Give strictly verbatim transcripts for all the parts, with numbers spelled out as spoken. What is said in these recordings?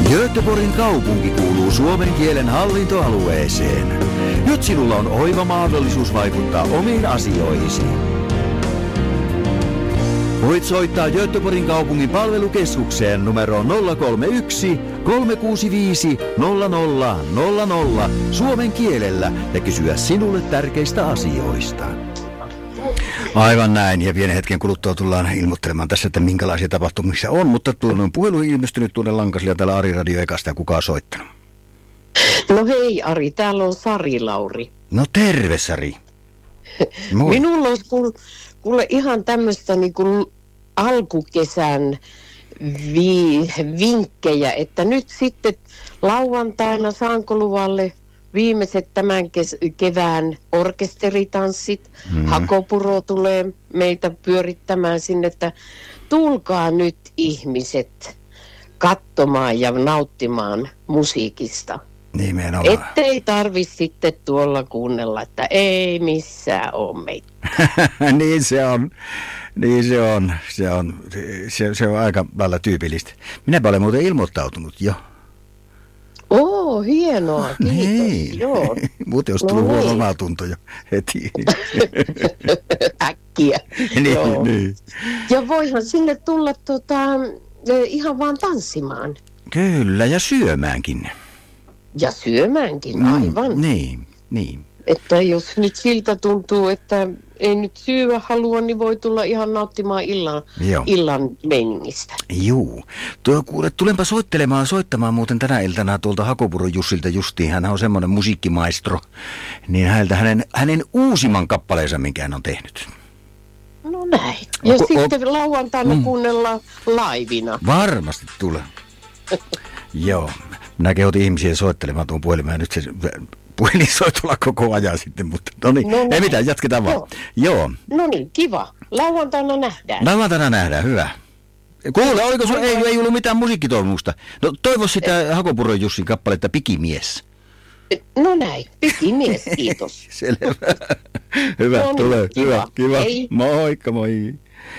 Göteborgin kaupunki kuuluu suomen kielen hallintoalueeseen. Nyt sinulla on oiva mahdollisuus vaikuttaa omiin asioihisi. Voit soittaa Göteborgin kaupungin palvelukeskukseen numero nolla kolme yksi, kolme kuusi viisi, nolla nolla nolla nolla suomen kielellä ja kysyä sinulle tärkeistä asioista. Aivan näin, ja pienen hetken kuluttua tullaan ilmoittelemaan tässä, että minkälaisia tapahtumia on, mutta tuolla on puhelu ilmestynyt tuonne Lankasilla täällä Ari Radio Ekasta, ja kuka on soittanut? No hei Ari, täällä on Sari Lauri. No terve Sari. Moi. Minulla olisi kuule, kuule ihan tämmöistä niin kuin alkukesän vi, vinkkejä, että nyt sitten lauantaina saanko luvalle viimeiset tämän kes- kevään orkesteritanssit. Mm. Hakopuro tulee meitä pyörittämään sinne, että tulkaa nyt ihmiset katsomaan ja nauttimaan musiikista. Nimenomaan. Ettei tarvi sitten tuolla kuunnella, että ei missään ole meitä. Niin se on. Niin se on. Se on, se, se on aika lailla tyypillistä. Minäpä olen muuten ilmoittautunut jo. Oo, hienoa, kiitos. Niin. Joo. Muuten olisi tullut no huono omaa tunto jo heti. Äkkiä. Niin, joo. Niin. Ja voihan sinne tulla tota, ihan vaan tanssimaan. Kyllä, ja syömäänkin. Ja syömäänkin, aivan. Mm, niin, niin. Että jos nyt siltä tuntuu, että ei nyt syödä halua, niin voi tulla ihan nauttimaan illan, illan meiningistä. Juu. Tuo, kuule, tulenpa soittelemaan, soittamaan muuten tänä iltana tuolta Hakopuron Jussilta justiin. Hän on semmoinen musiikkimaistro. Niin häneltä hänen, hänen uusimman kappaleensa, minkä hän on tehnyt. No näin. Ja o, sitten o, lauantaina mm. kuunnellaan laivina. Varmasti tulee. Joo. Minä kehotin ihmisiä soittelemaan tuon puhelimeen. Nyt se puhelin soi tulla koko ajan sitten, mutta no niin, no, ei mitään, jatketaan vaan. Joo. Joo. No niin, kiva. Lauantaina nähdään. Lauantaina nähdään, hyvä. Kuule, oliko sun, ei, ei ollut mitään musiikkitoimusta. No toivo sitä Hakopuron Jussin kappaletta Pikimies. No näin, Pikimies, kiitos. Selvä. Hyvä, no niin, tulee. Kiva. Hyvä, kiva. Hei. Moikka, moi.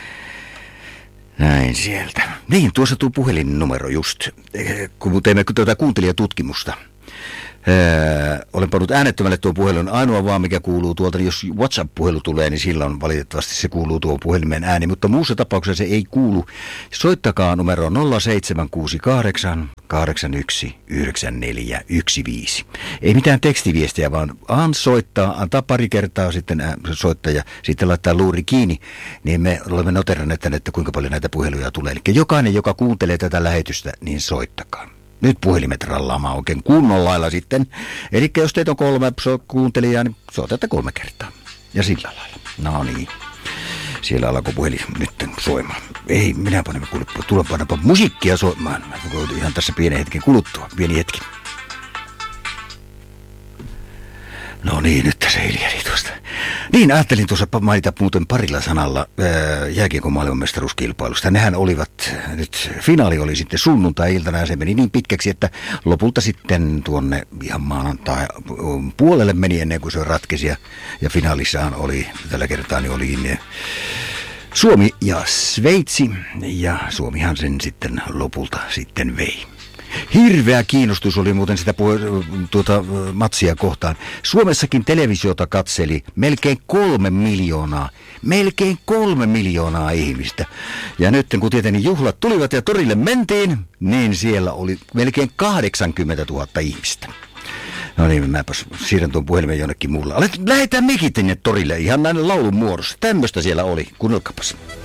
Näin sieltä. Niin, tuossa tuli puhelinnumero just, kun teemme tuota kuuntelijatutkimusta. Öö, olen pannut äänettömälle tuon puhelun. Ainoa vaan mikä kuuluu tuolta, niin jos WhatsApp-puhelu tulee, niin silloin valitettavasti se kuuluu tuon puhelimen ääni, mutta muussa tapauksessa se ei kuulu. Soittakaa numero nolla seitsemän kuusi kahdeksan, kahdeksan yksi, yhdeksän neljä, yksi viisi. Ei mitään tekstiviestiä, vaan an soittaa, antaa pari kertaa sitten soittaja, sitten laittaa luuri kiinni, niin me olemme noteranneet, että kuinka paljon näitä puheluja tulee. Eli jokainen, joka kuuntelee tätä lähetystä, niin soittakaa. Nyt puhelimet rallaamaan oikein kunnon lailla sitten. Eli jos teitä on kolme kuuntelijaa, niin soitatte kolme kertaa. Ja sillä lailla. No niin. Siellä alkoi puhelin nyt soimaan. Ei, minä panemme kuluttua. Tulen panapa musiikkia soimaan. Mä voin ihan tässä pienen hetken kuluttua. Pieni hetki. No niin, nyt tässä hiljari tuosta. Niin, ajattelin tuossa mainita muuten parilla sanalla jääkiekon maailmanmestaruuskilpailusta. Nehän olivat, nyt finaali oli sitten sunnuntai-iltana ja se meni niin pitkäksi, että lopulta sitten tuonne ihan maanantai puolelle meni ennen kuin se ratkesi. Ja, ja finaalissahan oli, tällä kertaa niin oli Suomi ja Sveitsi ja Suomihan sen sitten lopulta sitten vei. Hirveä kiinnostus oli muuten sitä puhe, tuota, matsia kohtaan. Suomessakin televisiota katseli melkein kolme miljoonaa. Melkein kolme miljoonaa ihmistä. Ja nyt kun tietenkin juhlat tulivat ja torille mentiin, niin siellä oli melkein kahdeksankymmentätuhatta ihmistä. No niin, mäpäs siirrän tuon puhelimen jonnekin muulle. Lähetään mikit tänne torille ihan näin laulun muodossa. Tämmöistä siellä oli. Kuunnelkapas.